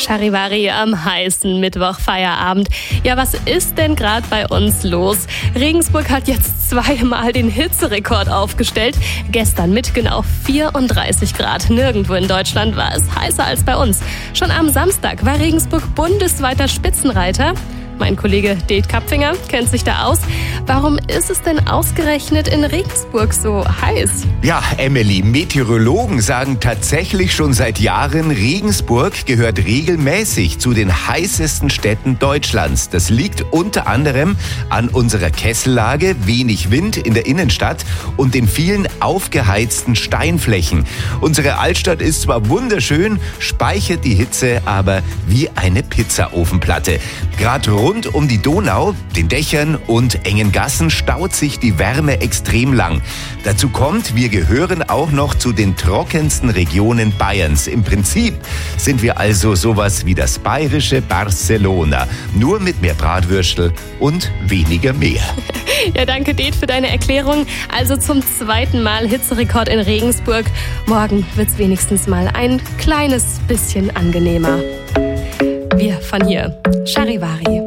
Charivari am heißen Mittwochfeierabend. Ja, was ist denn gerade bei uns los? Regensburg hat jetzt zweimal den Hitzerekord aufgestellt. Gestern mit genau 34 Grad. Nirgendwo in Deutschland war es heißer als bei uns. Schon am Samstag war Regensburg bundesweiter Spitzenreiter. Mein Kollege Det Kapfinger kennt sich da aus. Warum ist es denn ausgerechnet in Regensburg so heiß? Ja, Emily, Meteorologen sagen tatsächlich schon seit Jahren, Regensburg gehört regelmäßig zu den heißesten Städten Deutschlands. Das liegt unter anderem an unserer Kessellage, wenig Wind in der Innenstadt und den vielen aufgeheizten Steinflächen. Unsere Altstadt ist zwar wunderschön, speichert die Hitze aber wie eine Pizzaofenplatte. Gerade rund um die Donau, den Dächern und engen Gassen staut sich die Wärme extrem lang. Dazu kommt, wir gehören auch noch zu den trockensten Regionen Bayerns. Im Prinzip sind wir also sowas wie das bayerische Barcelona, nur mit mehr Bratwürstel und weniger Meer. Ja, danke Det für deine Erklärung. Also zum zweiten Mal Hitzerekord in Regensburg. Morgen wird's wenigstens mal ein kleines bisschen angenehmer. Wir von hier, Charivari.